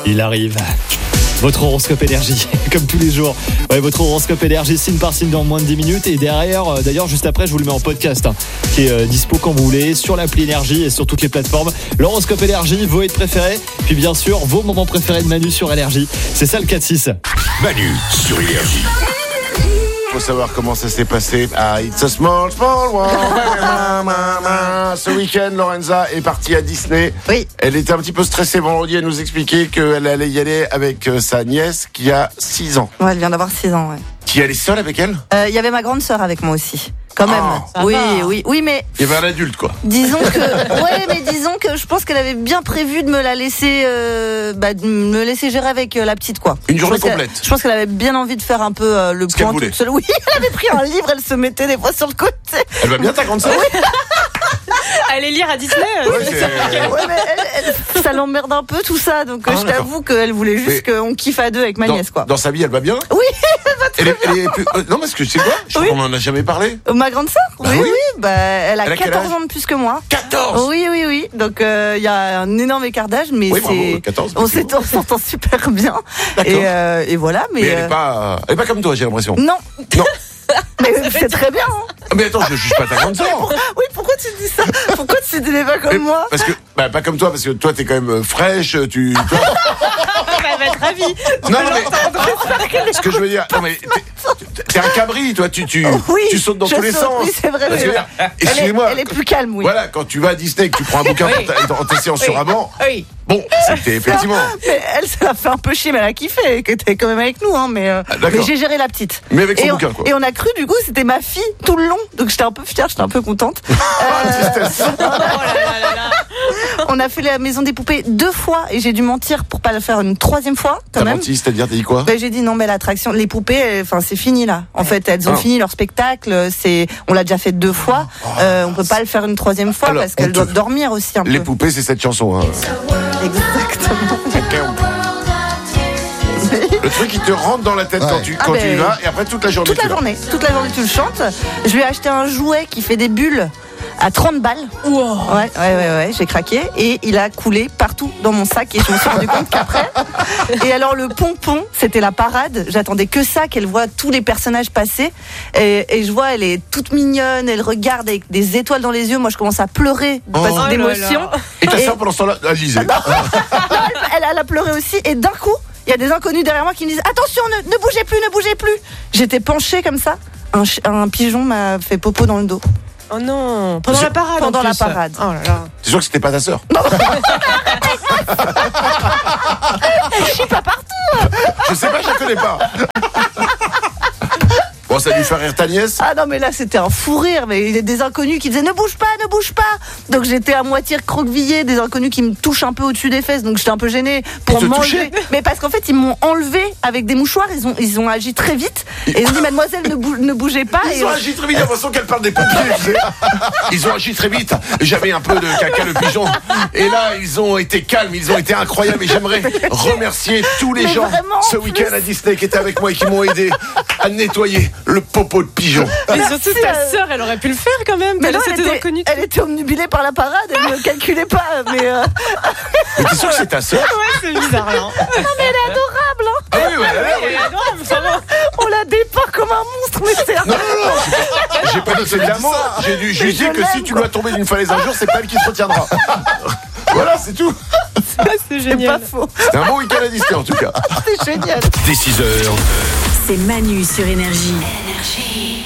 Il arrive. Votre horoscope énergie, comme tous les jours. Ouais, votre horoscope énergie, signe par signe dans moins de 10 minutes. Et derrière, d'ailleurs, juste après, je vous le mets en podcast, qui est dispo quand vous voulez, sur l'appli énergie et sur toutes les plateformes. L'horoscope énergie, vos hits préférés, puis bien sûr, vos moments préférés de Manu sur énergie. C'est ça le 4-6. Manu sur énergie. Faut savoir comment ça s'est passé. Ah, it's a small world. Ce week-end, Lorenza est partie à Disney. Oui. Elle était un petit peu stressée vendredi. Elle nous expliquait qu'elle allait y aller avec sa nièce qui a 6 ans. Ouais, elle vient d'avoir 6 ans, ouais. Qui allait seule avec elle? Il y avait ma grande sœur avec moi aussi. Quand même. Oui, mais. Il y avait un adulte, quoi. Disons que je pense qu'elle avait bien prévu de me la laisser, de me laisser gérer avec la petite, quoi. Une journée complète. Je pense qu'elle avait bien envie de faire un peu le Ce qu'elle point voulait. toute seule. Oui, elle avait pris un livre, elle se mettait des fois sur le côté. Elle va bien, ta grande sœur? Aller lire à Disney. Ouais, c'est- Ouais, mais ça l'emmerde un peu tout ça, donc je t'avoue qu'elle voulait juste qu'on kiffe à deux avec ma nièce, quoi. Dans sa vie, elle va bien? Oui, elle va très bien. Elle est plus... Non, parce que tu sais quoi? Je crois qu'on en a jamais parlé. Ma grande sœur? Bah Oui, oui. elle a Elle a quel 14 âge ans de plus que moi. 14! Oui. Donc il y a un énorme écart d'âge, mais Oui, c'est bravo, 14, on s'entend super bien. D'accord. Et voilà, mais Mais elle est pas comme toi, j'ai l'impression. non. Non. Mais c'est très bien. Hein. Mais attends, je juge pas ta grande sœur. Oui, pourquoi tu dis ça? Pourquoi tu n'es pas comme moi? Parce que, pas comme toi, parce que toi, t'es quand même fraîche, tu... Elle va être ravie. Non, mais ce que je veux dire, non, mais t'es un cabri, toi, tu sautes dans je tous les saute, sens. Oui, c'est vrai. Parce que, excusez-moi, Elle est plus calme, oui. Voilà, quand tu vas à Disney, que tu prends un bouquin pour tes séances sur amant, Oui. bon, c'était effectivement. Mais elle, ça l'a fait un peu chier, mais elle a kiffé, que t'es quand même avec nous, hein, mais j'ai géré la petite. Mais avec son et bouquin, quoi. Et on a cru, du coup, c'était ma fille tout le long, donc j'étais un peu fière, j'étais un peu contente. On a fait la maison des poupées 2 fois, et j'ai dû mentir pour pas le faire une 3e fois, quand T'as même. menti, c'est-à-dire, t'as dit quoi? J'ai dit non, mais l'attraction, les poupées, enfin c'est fini là. En fait, elles ont fini leur spectacle. On l'a déjà fait 2 fois. On peut pas le faire une 3e fois. Alors, parce qu'elles doivent dormir aussi un Les peu. poupées, c'est cette chanson. Hein. Exactement. Le truc, il te rentre dans la tête quand tu y vas, et après toute la journée. Toute la journée tu le chantes. Je lui ai acheté un jouet qui fait des bulles à 30 balles. Wow. Ouais, j'ai craqué et il a coulé partout dans mon sac et je me suis rendu compte qu'après. Et alors le pompon, c'était la parade. J'attendais que ça, qu'elle voit tous les personnages passer et je vois, elle est toute mignonne, elle regarde avec des étoiles dans les yeux. Moi, je commence à pleurer d'émotion. Et ta sœur, pendant ce temps-là, elle disait. Elle a pleuré aussi et d'un coup, il y a des inconnus derrière moi qui me disent attention, ne bougez plus. J'étais penchée comme ça. Un pigeon m'a fait popo dans le dos. Oh non. Pendant la parade. Pendant la parade. Oh là là. C'est sûr que c'était pas ta sœur. Je suis pas partout. Je sais pas, je la connais pas. Bon, ça a dû faire rire ta nièce. Ah non, mais là c'était un fou rire. Mais il y a des inconnus qui disaient ne bouge pas. Donc j'étais à moitié recroquevillée, des inconnus qui me touchent un peu au-dessus des fesses. Donc j'étais un peu gênée pour Ils te m'enlever. Mais parce qu'en fait ils m'ont enlevé avec des mouchoirs. Ils ont agi très vite. Et ils ont dit mademoiselle ne bougez pas. Ils ont agi très vite, j'ai l'impression qu'elle parle des pompiers. Tu sais. Ils ont agi très vite. J'avais un peu de caca le pigeon. Et là, ils ont été calmes, ils ont été incroyables. Et j'aimerais remercier tous les gens ce week-end à Disney qui étaient avec moi et qui m'ont aidé à nettoyer le popo de pigeon. Mais surtout ta sœur, elle aurait pu le faire quand même. Mais non, Elle elle était omnubilée par la parade, elle ne calculait pas. Mais Mais t'es sûr que c'est ta sœur? Ouais, c'est bizarre. Hein. non, mais elle est adorable. Hein. Ah oui, Elle est adorable, ça va. On la dépeint comme un monstre, mais c'est Non, j'ai pas dit c'est d'amour. J'ai dû juger que si tu dois tomber d'une falaise un jour, c'est pas elle qui te retiendra. Voilà, c'est tout. C'est pas génial. faux. C'est un bon week-end à Disney en tout cas. C'est génial. Dès 6h. C'est Manu sur énergie.